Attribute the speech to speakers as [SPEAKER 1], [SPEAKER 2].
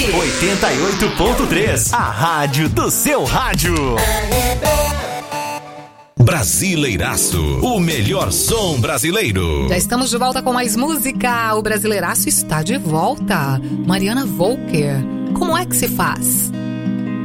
[SPEAKER 1] 88.3, a rádio do seu rádio.
[SPEAKER 2] Brasileiraço, o melhor som brasileiro.
[SPEAKER 3] Já estamos de volta com mais música. O Brasileiraço está de volta. Mariana Volker, como é que se faz?